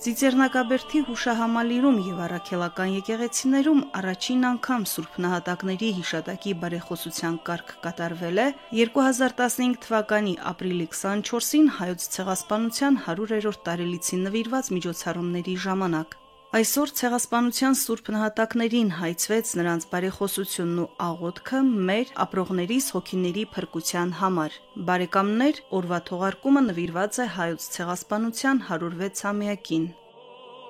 Ծիծեռնակաբերդի հուշահամալիրում եւ առաքելական եկեղեցիներում առաջին անգամ Սուրբ Նահատակների հիշատակի բարեխոսության կարգ կատարվել է 2015 թվականի ապրիլի 24-ին Հայոց ցեղասպանության 100-րդ տարելիցին նվիրված միջոցառումների ժամանակ։ Այսօր ցեղասպանության Սուրբ Նահատակներին հայցվեց նրանց բարեխոսությունն ու աղոթքը մեր ապրողներիս հոգիների փրկության համար։ Բարեկամներ, օրվա թողարկումը նվիրված է Հայոց ցեղասպանության 106-ամյակին։